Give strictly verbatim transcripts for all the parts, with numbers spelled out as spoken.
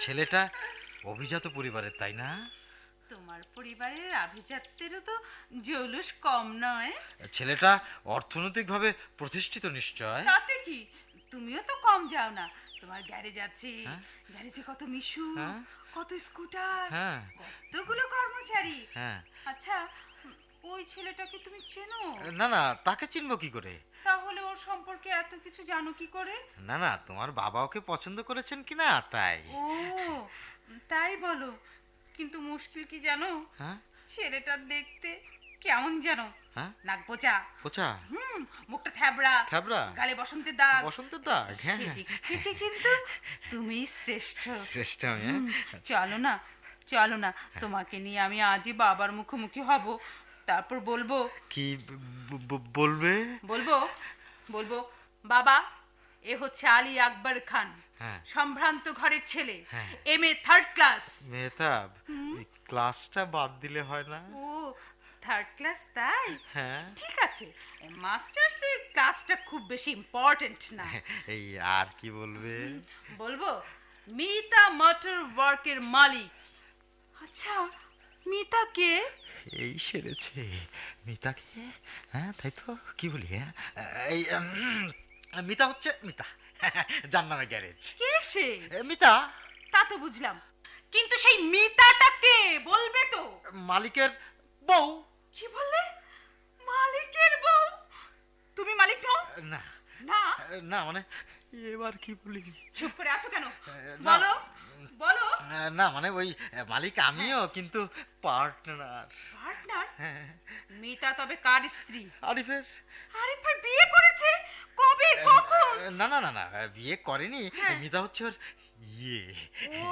ছেলেটা অভিজাত পরিবারের, তাই না? তোমার পরিবারের আভিজাত্যেরও তো জৌলুস কম নয়। ছেলেটা অর্থনৈতিকভাবে প্রতিষ্ঠিত নিশ্চয়। তাতে কি, তুমিও তো কম যাও না। তোমার গ্যারেজ আছে, হ্যাঁ? গ্যারেজে কত মিশু, হ্যাঁ? কত স্কুটার, হ্যাঁ কতগুলো কর্মচারী। হ্যাঁ। আচ্ছা, ওই ছেলেটাকে তুমি চেনো? না না, তাকে চিনবো কি করে? তাহলে ওর সম্পর্কে এত কিছু জানো কি করে? না না, তোমার বাবা ওকে পছন্দ করেছেন কিনা তাই। ও তাই বলো। কিন্তু মুশকিল কি জানো, হ্যাঁ? ছেলেটা দেখতে কেমন জানো? হ্যাঁ? নাক পোচা, পোচা, হুম মুখটা থ্যাবড়া, থ্যাবড়া, গালে বসন্তের দাগ। বসন্তের দাগ। হ্যাঁ সেদিক থেকে কিন্তু তুমি শ্রেষ্ঠ। শ্রেষ্ঠ আমি, হ্যাঁ? হুম, চলো না চলো না, তোমাকে নিয়ে আমি আজই বাবার মুখোমুখি হব। তারপর বলবো। কি ব- ব- বলবে? বলবো বলবো বাবা, এ হচ্ছে আলী আকবর খান, হ্যাঁ। সম্ভ্রান্ত ঘরের ছেলে, হ্যাঁ। M A third class. Mehtab, এই ক্লাসটা বাদ দিলে হয় না? ও থার্ড ক্লাস, তাই? হ্যাঁ। ঠিক আছে, মাস্টার্স এর ক্লাসটা খুব বেশি ইম্পর্টেন্ট না। এই আর কি বলবে? বলবো মিতা মোটর ওয়ার্কের মালিক। আচ্ছা, মিতা কে? এই সেরেছে মিতাকে। হ্যাঁ তাই তো, কি বলি? হ্যাঁ, এই উম, মিতা হচ্ছে মিতা, যার নামে গ্যারেজ। কে সে? এ, মিতা তা তো বুঝলাম, কিন্তু সেই মিতাটা কে বলবে তো? মালিকের বউ। কি বললে? মালিকের বউ? তুমি মালিক নও? না না। না, মানে এবার কি বলি? চুপ করে আছো কেন? না। বলো বলো। না মানে ওই মালিক আমিও, কিন্তু পার্টনার। পার্টনার? হ্যাঁ। মিতা তবে কার স্ত্রী? আরিফের। আরে ভাই বিয়ে করেছে? কবে, কখন? না না না না, বিয়ে করেনি। হ্যাঁ। মিতা হচ্ছে ওর ইয়ে। ও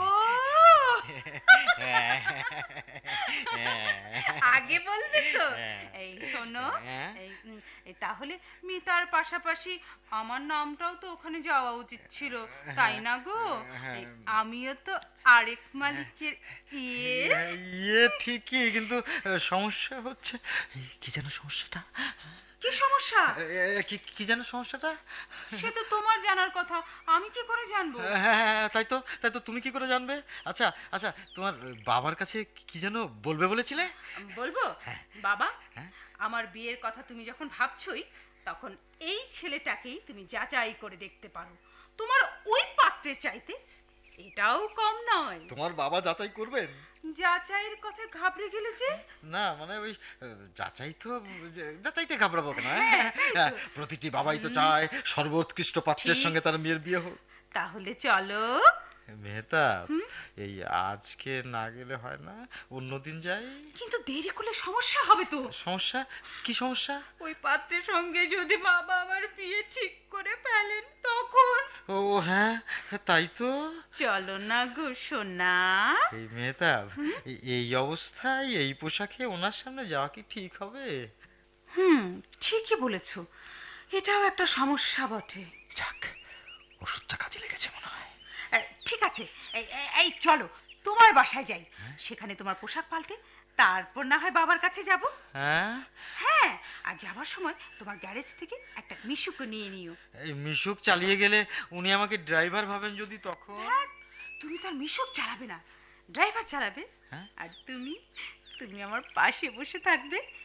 আগে বলবে তো। এই শোনো, হ্যাঁ। এই উম, এই তাহলে মিতার পাশাপাশি আমার নামটাও তো ওখানে যাওয়া উচিত ছিল, তাই না গো? এই, আমিও তো আরেক মালিকের ইয়ে। ইয়ে ঠিকই, কিন্তু সমস্যা হচ্ছে কি যেন সমস্যাটা? কি সমস্যা? এ, কি কি যেন সমস্যাটা? সে তো তোমার জানার কথা, আমি কি করে জানবো? হ্যাঁ তাই তো, তাই তো, তুমি কি করে জানবে? আচ্ছা আচ্ছা, তোমার বাবার কাছে কি যেন বলবে বলেছিলে? বলবো হ্যাঁ। বাবা, হ্যাঁ। আমার বিয়ের কথা তুমি যখন ভাবছোই, তখন এই ছেলেটাকেই তুমি যাচাই করে দেখতে পারো। তোমার ওই পাত্রের চাইতে এটাও কম নয়। তোমার বাবা যাচাই করবেন? যাচাইয়ের কথা ঘাবড়ে গেলে যে? না মানে ওই যাচাই তো, যাচাইতে ঘাবড়াবো কেন? হ্যাঁ, তাই তো। প্রতিটি বাবাই তো চায় সর্বোৎকৃষ্ট পাত্রের ঠিক। সঙ্গে তার মেয়ের বিয়ে হোক। তাহলে চলো। মেহতাব, এই আজকে না গেলে হয় না? অন্যদিন যাই। কিন্তু দেরি করলে সমস্যা হবে তো। সমস্যা? কি সমস্যা? ওই পাত্রের সঙ্গে যদি বাবা আমার বিয়ে ঠিক করে ফেলেন তখন? ও হ্যাঁ, তাই তো। চলো না গো সোনা। এই মেহতাব, এই- এই অবস্থায় এই পোশাকে ওনার সামনে যাওয়া কি ঠিক হবে? হুম, ঠিকই বলেছো, এটাও একটা সমস্যা বটে। যাক, ওষুধটা কাজে লেগেছে মনে হয়। এই, ঠিক আছে, এই এই- এই চলো তোমার বাসায় যাই, সেখানে তোমার পোশাক পাল্টে তারপর না হয় বাবার কাছে যাব। হ্যাঁ, হ্যাঁ, আর যাবার সময় তোমার গ্যারেজ থেকে একটা মিশুকে নিয়ে নিও। এই মিশুক চালিয়ে গেলে উনি আমাকে ড্রাইভার ভাবেন যদি, তখন? হ্যাঁ, তুমি তো আর মিশুক চালাবে না, ড্রাইভার চালাবে। হ্যাঁ। আর তুমি তুমি আমার পাশে বসে থাকবে,